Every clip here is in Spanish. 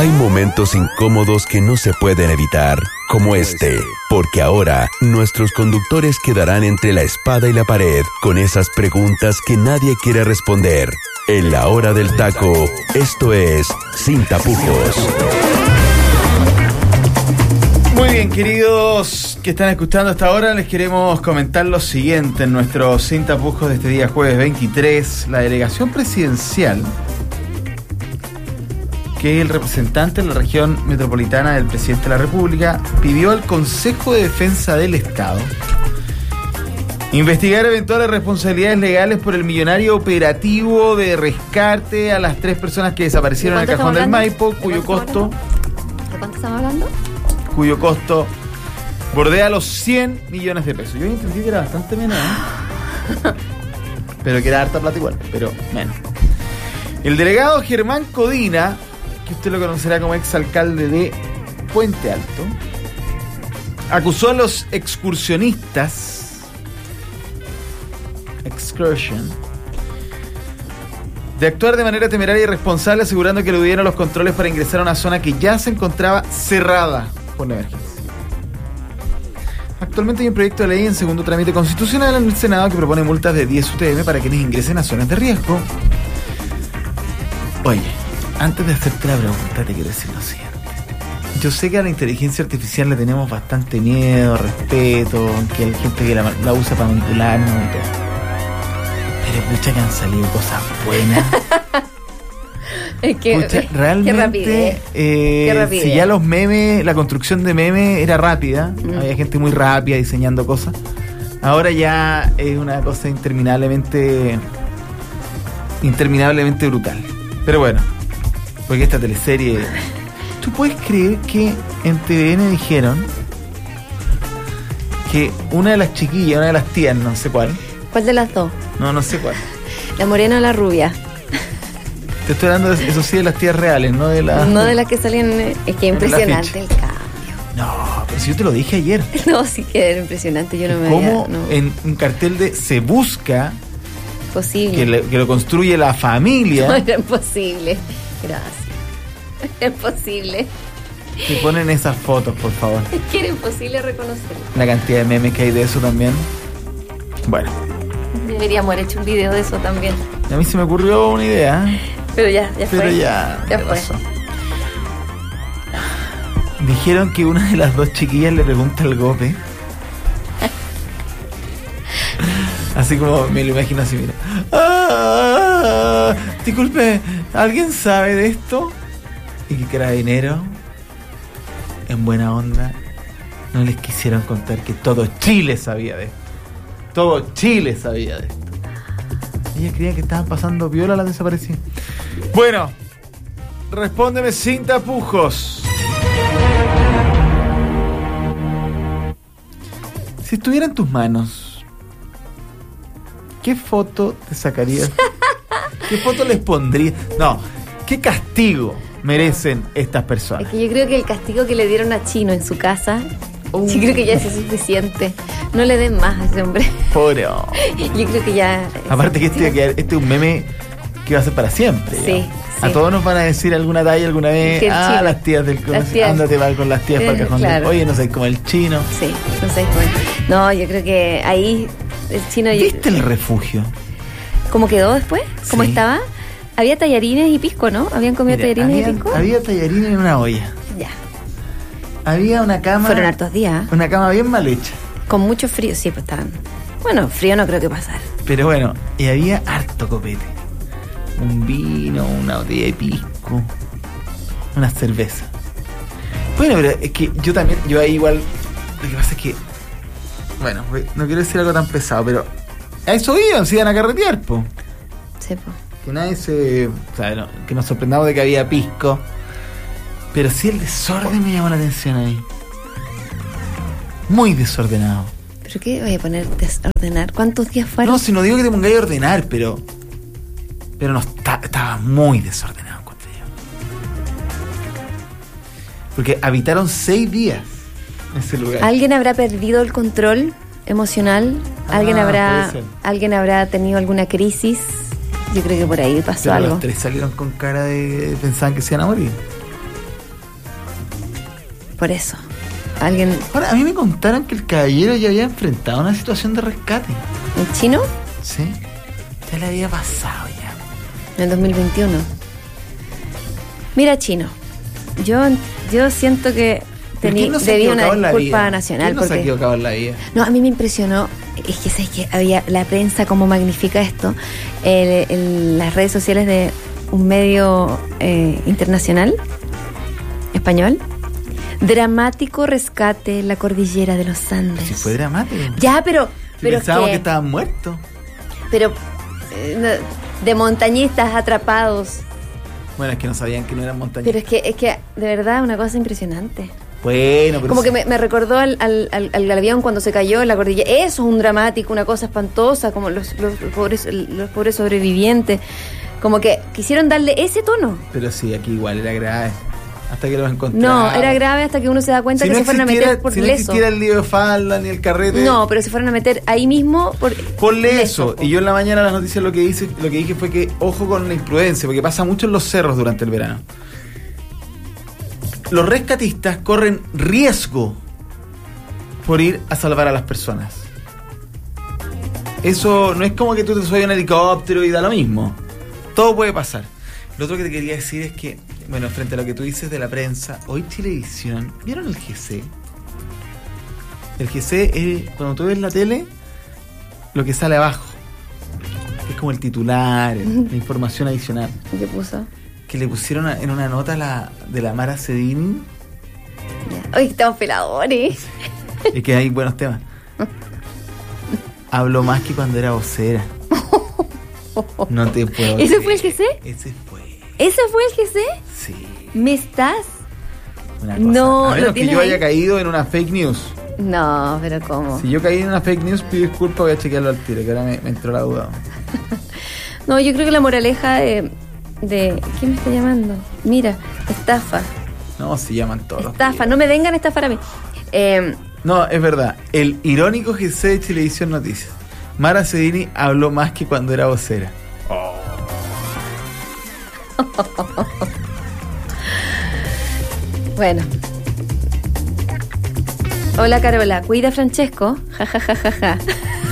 Hay momentos incómodos que no se pueden evitar, como este, porque ahora nuestros conductores quedarán entre la espada y la pared con esas preguntas que nadie quiere responder. En la hora del taco, esto es Sin Tapujos. Muy bien, queridos que están escuchando hasta ahora, les queremos comentar lo siguiente en nuestro Sin Tapujos de este día jueves 23. La delegación presidencial, que es el representante de la región metropolitana del presidente de la República, pidió al Consejo de Defensa del Estado investigar eventuales responsabilidades legales por el millonario operativo de rescate a las 3 personas que desaparecieron en el cajón del Maipo, cuyo costo... ¿De cuánto estamos hablando? Cuyo costo bordea los 100 millones de pesos. Yo entendí que era bastante menos, ¿eh? Pero que era harta plata igual, pero menos. El delegado Germán Codina, que usted lo conocerá como exalcalde de Puente Alto, acusó a los excursionistas de actuar de manera temeraria y irresponsable, asegurando que eludieron los controles para ingresar a una zona que ya se encontraba cerrada por la emergencia. Actualmente hay un proyecto de ley en segundo trámite constitucional en el Senado que propone multas de 10 UTM para quienes ingresen a zonas de riesgo. Oye, antes de hacerte la pregunta, te quiero decir lo siguiente. Yo sé que a la inteligencia artificial le tenemos bastante miedo, respeto, que hay gente que la usa para manipularnos y todo. Pero pucha que han salido cosas buenas. Es que pucha, realmente, qué rapidez. Si ya los memes, la construcción de memes era rápida, había gente muy rápida diseñando cosas, ahora ya es una cosa interminablemente brutal. Pero bueno, porque esta teleserie... ¿Tú puedes creer que en TVN dijeron que una de las chiquillas, una de las tías, no sé cuál? ¿Cuál de las dos? No sé cuál. ¿La morena o la rubia? Te estoy hablando, eso sí, de las tías reales, no de las... No de las que salían... Es que impresionante el cambio. No, pero si yo te lo dije ayer. No, sí que era impresionante, yo no me ¿Cómo había... No. En un cartel de se busca... Posible. Que lo construye la familia... No, era imposible. Gracias. Era imposible. Que ponen esas fotos, por favor. Es que era imposible reconocerlo. La cantidad de memes que hay de eso también. Bueno. Deberíamos haber hecho un video de eso también. A mí se me ocurrió una idea. Pero ya fue. Pero ya fue. Pasó. Dijeron que una de las dos chiquillas le pregunta al Gope. Así como me lo imagino así, mira. Disculpe, ¿alguien sabe de esto? Y que Carabinero, en buena onda, no les quisieron contar que todo Chile sabía de esto. Todo Chile sabía de esto. Ella creía que estaban pasando viola a la desaparecida. Bueno, respóndeme sin tapujos. Si estuviera en tus manos, ¿qué foto te sacarías? ¿Qué foto les pondrías? No, ¿qué castigo merecen estas personas? Es que yo creo que el castigo que le dieron a Chino en su casa, yo creo que ya es suficiente. No le den más a ese hombre. Pobre. Yo creo que ya... Aparte que este es un meme que va a ser para siempre. Sí, a sí. todos nos van a decir alguna talla alguna vez. Chino, las tías del colegio. Ándate mal con las tías para el cajón. Claro. Oye, no sé, como el Chino. Sí, no sé cómo. No, yo creo que ahí el Chino... ¿Viste el refugio? ¿Cómo quedó después? ¿Cómo Sí. estaba? Había tallarines y pisco, ¿no? ¿Habían comido tallarines y pisco? Había tallarines en una olla. Ya. Había una cama... Fueron hartos días. Una cama bien mal hecha. Con mucho frío, sí, pues estaban... Bueno, frío no creo que pasara. Pero bueno, y había harto copete. Un vino, una botella de pisco, una cerveza. Bueno, pero es que yo ahí igual... Lo que pasa es que... Bueno, no quiero decir algo tan pesado, pero... A eso iban, se iban a carretear, po. Sí, pues. Que nadie se... O sea, no, que nos sorprendamos de que había pisco. Pero sí el desorden me llamó la atención ahí. Muy desordenado. ¿Pero qué voy a poner desordenar? ¿Cuántos días fueron? No, si no digo que te pongáis a ordenar, pero no estaba muy desordenado, encontré yo. Porque habitaron 6 días en ese lugar. ¿Alguien habrá perdido el control emocional? ¿Alguien habrá tenido alguna crisis? Yo creo que por ahí pasó pero algo. Los 3 salieron con cara de... pensaban que se iban a morir. por eso. Alguien... Ahora, a mí me contaron que el caballero ya había enfrentado una situación de rescate. ¿Un chino? Sí. Ya le había pasado ya. En el 2021. Mira, chino. Yo siento que debía una disculpa nacional. ¿Quién no se ha equivocado en la vida? No, a mí me impresionó. Es que sabes que había la prensa como magnifica esto. Las redes sociales de un medio internacional español. Dramático rescate en la cordillera de los Andes. Sí, fue dramático. Ya, pero pensábamos que estaban muertos. Pero de montañistas atrapados. Bueno, es que no sabían que no eran montañistas. Pero es que de verdad una cosa impresionante. Bueno, pero como que me recordó al avión cuando se cayó en la cordillera. Eso es un dramático, una cosa espantosa, como los pobres sobrevivientes. Como que quisieron darle ese tono. Pero sí, aquí igual era grave. Hasta que los encontraron. No, era grave hasta que uno se da cuenta que se fueron a meter por leso. Si no existiera el lío de falda ni el carrete. No, pero se fueron a meter ahí mismo por leso. Y yo en la mañana las noticias lo que dije fue que ojo con la imprudencia, porque pasa mucho en los cerros durante el verano. Los rescatistas corren riesgo por ir a salvar a las personas. Eso no es como que tú te subas a un helicóptero y da lo mismo. Todo puede pasar. Lo otro que te quería decir es que, bueno, frente a lo que tú dices de la prensa, hoy Chilevisión, ¿vieron el GC? El GC es, cuando tú ves la tele, lo que sale abajo. Es como el titular, la información adicional. ¿Qué puso? Que le pusieron en una nota de la Mara Sedini. Hoy estamos peladores. Es que hay buenos temas. Habló más que cuando era vocera. No te puedo ¿Ese creer. fue el GC? ¿Ese fue el GC? Sí. ¿Me estás? Una cosa. No, a menos ¿lo que tienes yo ahí? haya caído en una fake news. No, pero ¿cómo? Si yo caí en una fake news, pido disculpas, voy a chequearlo al tiro, que ahora me entró la duda. No, yo creo que la moraleja de ¿quién me está llamando? Mira, estafa. No, se llaman todos. Estafa, no me vengan a estafar a mí. No, es verdad. El irónico GC de Chilevisión Noticias. Mara Sedini habló más que cuando era vocera. Bueno. Hola Carola, cuida a Francesco. Ja, ja, ja, ja, ja.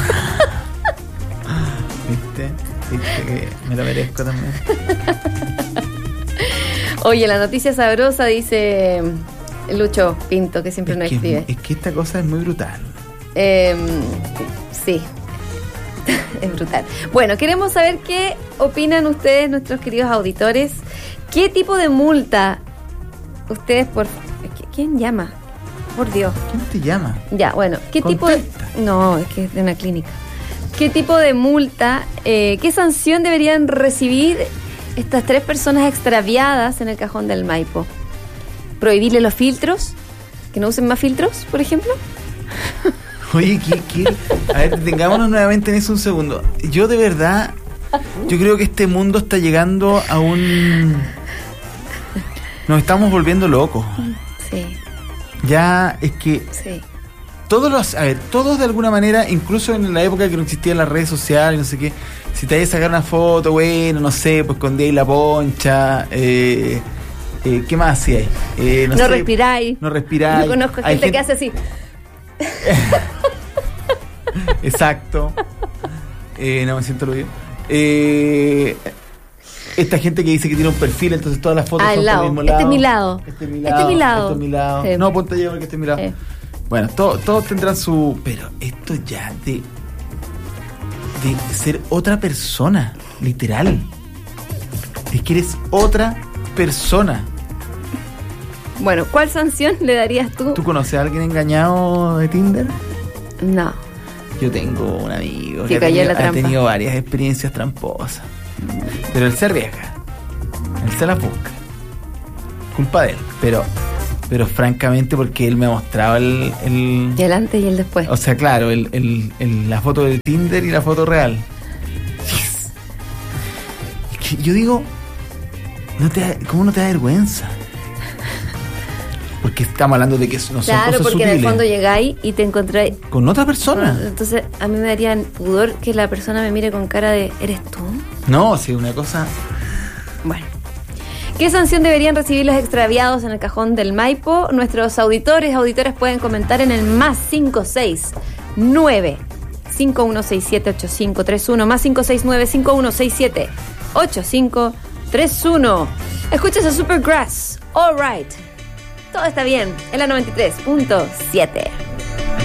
¿Viste que me lo merezco también? Oye, la noticia sabrosa dice Lucho Pinto, que siempre nos escribe. Es que esta cosa es muy brutal. Sí. Es brutal. Bueno, queremos saber qué opinan ustedes, nuestros queridos auditores. ¿Qué tipo de multa ustedes por... ¿Quién llama? Por Dios. ¿Quién te llama? Ya, bueno, ¿qué Contesta. tipo de... No, es que es de una clínica. ¿Qué tipo de multa, qué sanción deberían recibir estas 3 personas extraviadas en el cajón del Maipo? ¿Prohibirle los filtros? ¿Que no usen más filtros, por ejemplo? Oye, ¿qué? A ver, detengámonos nuevamente en eso un segundo. Yo de verdad, yo creo que este mundo está llegando a un... Nos estamos volviendo locos. Sí. Ya es que Sí. todos de alguna manera, incluso en la época que no existían las redes sociales y no sé qué, si te hay que sacar una foto, bueno, no sé, pues con ahí la poncha, ¿qué más hacía ahí? No respiráis. No respiráis. Yo conozco gente que hace así. Exacto. No me siento lo bien. Esta gente que dice que tiene un perfil, entonces todas las fotos son lado. por el mismo lado. Este es mi lado. Este es mi Este es mi lado. Este es mi lado. Sí. No, ponte yo porque este es mi lado. Bueno, todos tendrán su... Pero esto ya de ser otra persona, literal. Es que eres otra persona. Bueno, ¿cuál sanción le darías tú? ¿Tú conoces a alguien engañado de Tinder? No. Yo tengo un amigo Que que cayó en la ha trampa. tenido varias experiencias tramposas. Pero él se arriesga. Él se las busca. Culpa de él. Pero francamente porque él me ha mostrado el Y el antes y el después. o sea, claro, la foto de Tinder y la foto real. Yes. Es que yo digo, ¿cómo no te da vergüenza? Porque estamos hablando de que no son Claro, cosas porque en el sutiles. fondo llegáis y te encontráis. Con otra persona. Entonces, a mí me daría pudor que la persona me mire con cara de ¿eres tú? No, sí, una cosa. Bueno. ¿Qué sanción deberían recibir los extraviados en el cajón del Maipo? Nuestros auditores, auditoras pueden comentar en el más 569 5167 8531, más 569 5167 8531. Escuchas a Supergrass, All Right. Todo está bien, en la 93.7.